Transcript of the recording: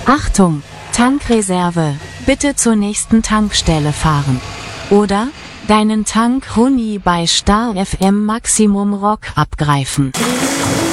Achtung! Tankreserve, bitte zur nächsten Tankstelle fahren. Oder deinen Tank Huni bei Star FM Maximum Rock abgreifen.